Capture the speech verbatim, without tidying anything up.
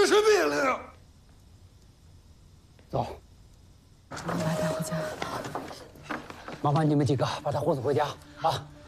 这是命令。 走， 把他带回家。 麻烦你们几个把他护送回家啊！